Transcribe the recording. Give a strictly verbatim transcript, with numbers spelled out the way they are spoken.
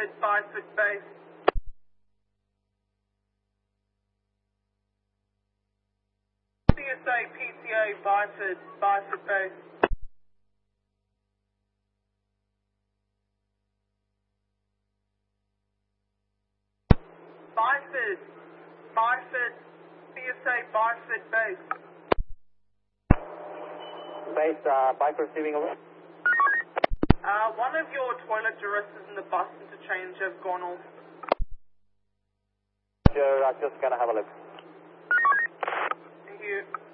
Byford, Byford base. C S A P T A, Byford, Byford base. Byford, Byford, C S A, Byford base. Base, uh, Byford receiving over. Uh, one of your toilet addresses in the bus interchange have gone off. Sure, I'm just gonna have a look. Thank you.